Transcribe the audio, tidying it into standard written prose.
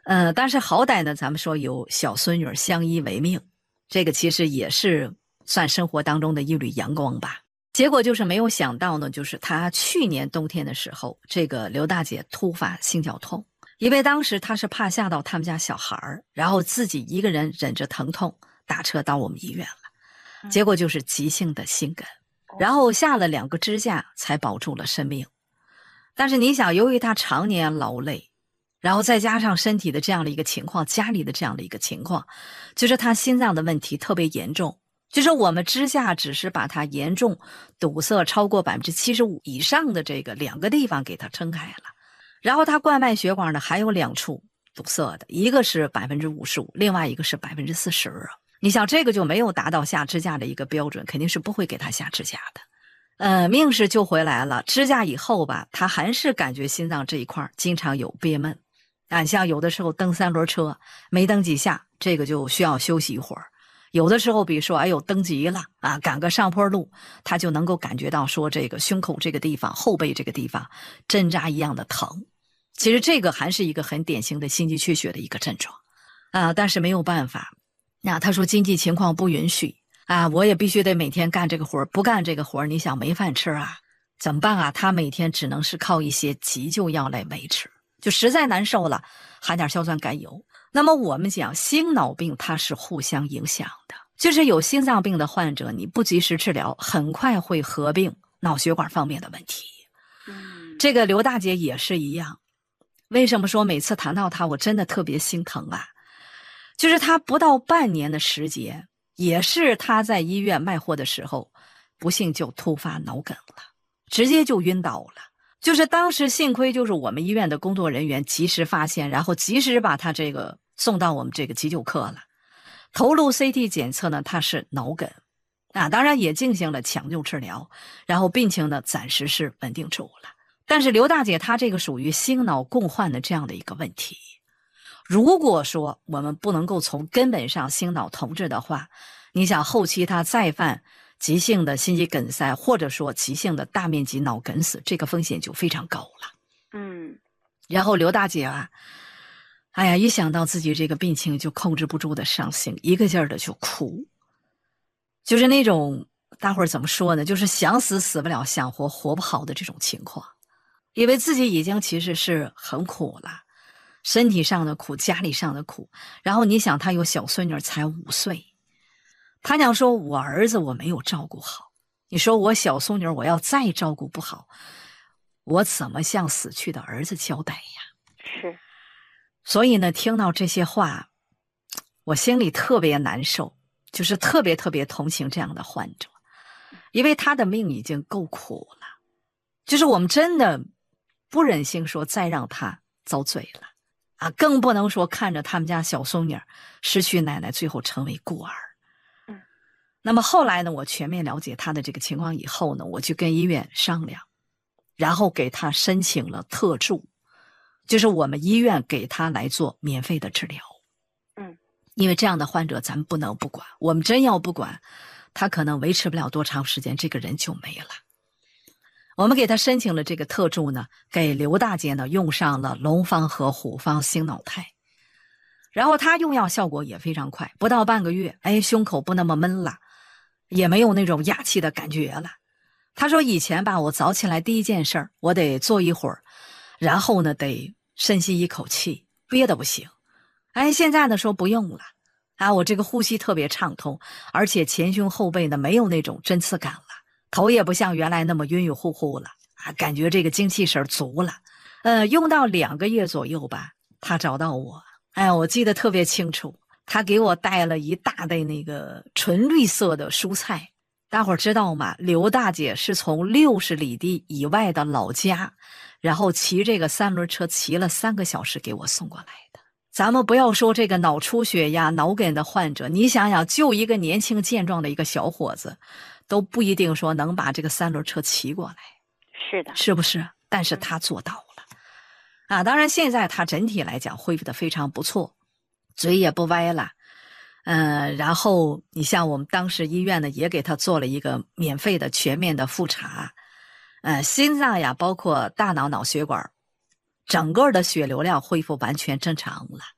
但是好歹呢，咱们说有小孙女相依为命，这个其实也是算生活当中的一缕阳光吧。结果就是没有想到呢，就是她去年冬天的时候，这个刘大姐突发心绞痛，因为当时她是怕吓到他们家小孩，然后自己一个人忍着疼痛打车到我们医院了，结果就是急性的心梗，然后下了2个支架才保住了生命。但是你想，由于她常年劳累，然后再加上身体的这样的一个情况，家里的这样的一个情况，就是她心脏的问题特别严重，就是我们支架只是把它严重堵塞超过75%以上的这个2个地方给它撑开了，然后它冠脉血管呢还有2处堵塞的，一个是55%，另外一个是40%啊。你想这个就没有达到下支架的一个标准，肯定是不会给它下支架的。命是救回来了，支架以后吧，他还是感觉心脏这一块经常有憋闷，像有的时候蹬3轮车没蹬几下，这个就需要休息一会儿。有的时候比如说蹬急了赶个上坡路，他就能够感觉到说这个胸口这个地方后背这个地方针扎一样的疼。其实这个还是一个很典型的心肌缺血的一个症状但是没有办法，他说经济情况不允许我也必须得每天干这个活，不干这个活你想没饭吃怎么办他每天只能是靠一些急救药来维持，就实在难受了含点硝酸甘油。那么我们讲心脑病它是互相影响的，就是有心脏病的患者，你不及时治疗，很快会合并脑血管方面的问题。这个刘大姐也是一样。为什么说每次谈到她我真的特别心疼就是她不到半年的时间，也是她在医院卖货的时候，不幸就突发脑梗了，直接就晕倒了。就是当时幸亏就是我们医院的工作人员及时发现，然后及时把他这个送到我们这个急救科了。头颅 CT 检测呢，他是脑梗当然也进行了抢救治疗，然后病情呢暂时是稳定住了。但是刘大姐她这个属于心脑共患的这样的一个问题，如果说我们不能够从根本上心脑统治的话，你想后期她再犯急性的心肌梗塞，或者说急性的大面积脑梗死，这个风险就非常高了。然后刘大姐一想到自己这个病情就控制不住的伤心，一个劲儿的就哭，就是那种大伙儿怎么说呢，就是想死死不了，想活活不好的这种情况。因为自己已经其实是很苦了，身体上的苦，家里上的苦，然后你想他有小孙女才5岁，他讲说我儿子我没有照顾好，你说我小孙女我要再照顾不好，我怎么向死去的儿子交代呀？ 是。 所以呢，听到这些话我心里特别难受，就是特别特别同情这样的患者，因为他的命已经够苦了，就是我们真的不忍心说再让他遭罪了更不能说看着他们家小孙女失去奶奶最后成为孤儿。那么后来呢，我全面了解他的这个情况以后呢，我就跟医院商量，然后给他申请了特助，就是我们医院给他来做免费的治疗。因为这样的患者咱们不能不管，我们真要不管，他可能维持不了多长时间，这个人就没了。我们给他申请了这个特助呢，给刘大姐呢用上了龙方和虎方星脑肽，然后他用药效果也非常快，不到半个月，胸口不那么闷了，也没有那种哑气的感觉了。他说以前吧，我早起来第一件事我得坐一会儿，然后呢得深吸一口气，憋得不行。现在呢说不用了我这个呼吸特别畅通，而且前胸后背呢没有那种针刺感了，头也不像原来那么晕晕乎乎了感觉这个精气神足了。用到2个月左右吧，他找到我，我记得特别清楚，他给我带了一大袋那个纯绿色的蔬菜。大伙儿知道吗？刘大姐是从60里地以外的老家，然后骑这个3轮车骑了3个小时给我送过来的。咱们不要说这个脑出血呀、脑梗的患者，你想想，就一个年轻健壮的一个小伙子，都不一定说能把这个3轮车骑过来。 是的， 是不是？但是他做到了当然现在他整体来讲恢复的非常不错，嘴也不歪了。然后你像我们当时医院呢，也给他做了一个免费的全面的复查，心脏呀，包括大脑脑血管，整个的血流量恢复完全正常了。